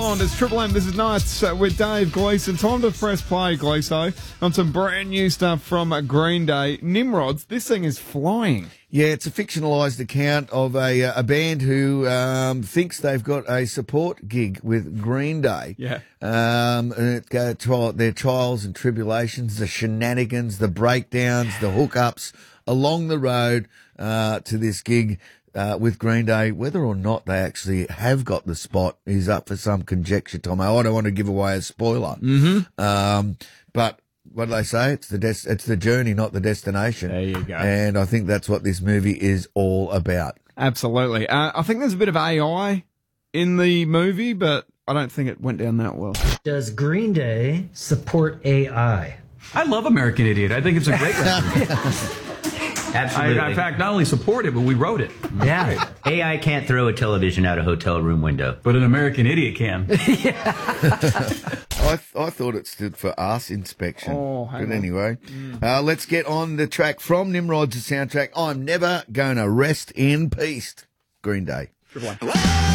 It's Triple M. This is Nights with Dave Gleeson. Time to press play, Gleeso, on some brand new stuff from Green Day. Nimrods, this thing is flying. Yeah, it's a fictionalised account of a band who thinks they've got a support gig with Green Day. Yeah. And their trials and tribulations, the shenanigans, the breakdowns, the hookups along the road to this gig with Green Day. Whether or not they actually have got the spot is up for some conjecture, Tomo. I don't want to give away a spoiler. But what do they say? It's the journey, not the destination. There you go. And I think that's what this movie is all about. Absolutely. I think there's a bit of AI in the movie, but I don't think it went down that well. Does Green Day support AI? I love American Idiot. I think it's a great record. Absolutely. In fact, not only support it, but we wrote it. Yeah. AI can't throw a television out a hotel room window. But an American Idiot can. I thought it stood for arse inspection. Oh, hang but on. anyway, let's get on the track from Nimrod's soundtrack. I'm never going to rest in peace. Green Day.